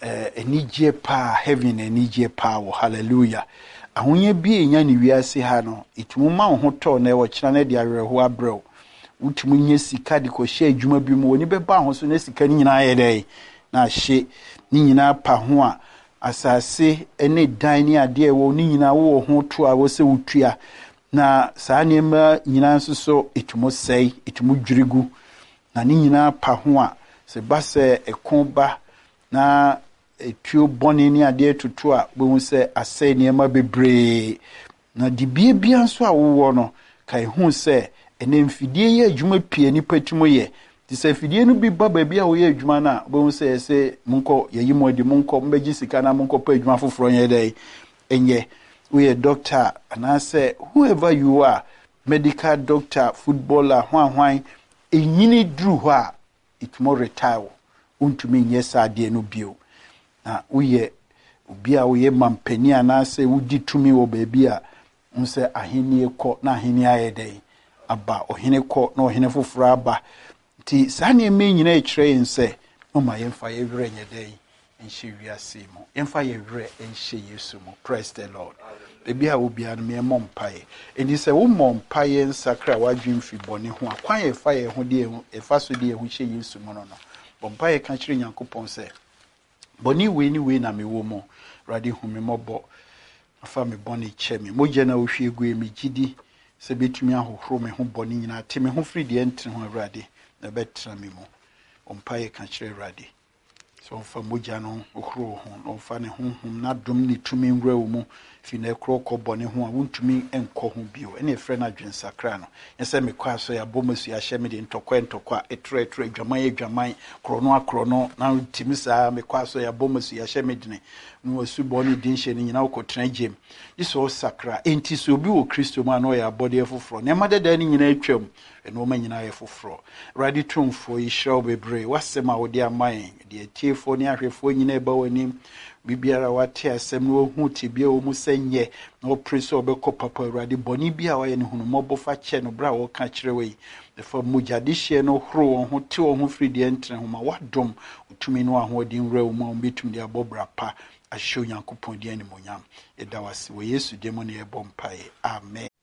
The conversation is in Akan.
enije pa heaven enije pa wo hallelujah ahonye bi enya ne wiase ha no itumu ma ho to na e wo kira na de awerho abrɛw utumu nye sika de ko hye adwuma bi mu oni beba ho so na sika ni nyina ye dai na hye ni nyina pa ho a asase ene dan ni ade wo ni nyina wo ho to a wo se wutua na saa nema nyina nso so itumu sei itumu dwirigu na ni nyina pa ho a se ba se ekonba na etuo boni ni ade tutu a bo se asɛ nema bebree na di bia nso a wo no kai hu se ene mfidie ye adwuma pie ni patumu ye ti se fidie no bi ba bia wo ye adwuma na bo se munko yeyi modi munko mbeji sika na munko pa adwuma foforo ye dai enye we a doctor and I say whoever you are medical doctor footballer hwan enyini dru ho a it more retire untumi nye saade no bio na we obi a we mampani ana say wudi tumi wo ba bia unse aheni ekọ na aheni ayedai aba ohene kọ na ohene foforo aba ti sane me nyina e kire nse no ma yemfa ye were nyedai enhye wiase mu yemfa ye were enhye Yesu mu praise the Lord ebi a obi an me mompae eni se wo mompae nsakra wadwin fi bone ho akwan ye fa ye ho de e fa so de ho hye Yesu mu no mompae ka kire Nyankopon se boni we ni we na me wo mu rade hu me mobo afa me bone che me mogye na wo hwe egu e me gidi se betumi ahohoro me ho bone nyina te me ho firi de entre ho awrade na betra me mu mompae ka kire rade so fa mogya no ohoro ho no fa ne honhom na dom ni tumi nwra wo mu fi na ekro kobone ho a wontumi enko ho bio ene efre na dwensakra no yesa me kwa so ya bomasu ya hye me de ntokwa etre adwaman krono na timi saa me kwa so ya bomasu ya hye me dine no wasu bone din hye ni nyina okotena gem iso sakra enti so obi wo Kristo ma no ya body efoforo ne madeda ni nyina atwam eno ma nyina efoforo ready tumfo yi hyew bebre wasema wo de aman de atiefo ne ahwefo nyina eba wanim bibiara wate asem no hu tibia o mu senye na opreso obekọ papa awrade boni bia wa ye ne hunu mobofa che no bra wo ka kire we the for mujadihye no horo ho te wo ho fridi entre ho ma wadom utumi no ahodi nwra wo ma betum de abobra pa ahye Onyankopon de animonyam eda wase wo Yesu demo ne ebompae amen.